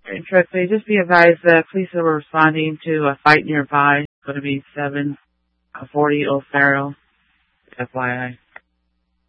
Interesting. Just be advised that police are responding to a fight nearby. It's going to be 740 Old Farrell. FYI.